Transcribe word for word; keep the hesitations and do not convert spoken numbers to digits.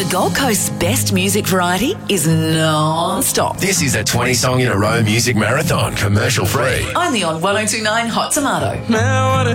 The Gold Coast's best music variety is non-stop. This is a twenty song in a row music marathon, commercial free. Only on one oh two point nine Hot Tomato. Man, what a